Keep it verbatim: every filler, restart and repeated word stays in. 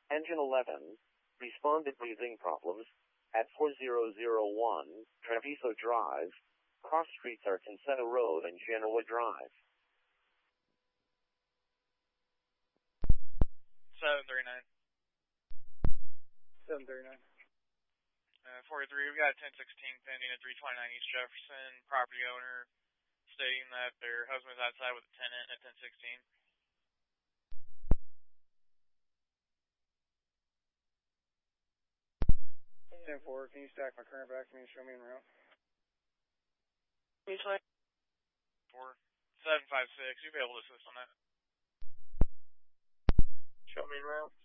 Engine eleven, responded breathing problems at four zero zero one Treviso Drive, cross streets are Consetta Road and Genoa Drive. seven three nine. seven three nine. Uh, forty-three, we've got ten sixteen pending at three twenty-nine East Jefferson. Property owner stating that their husband is outside with a tenant at ten sixteen. ten four, can you stack my current back to me and show me en route? Usually. four seven five six, you'll be able to assist on that. Show me en route.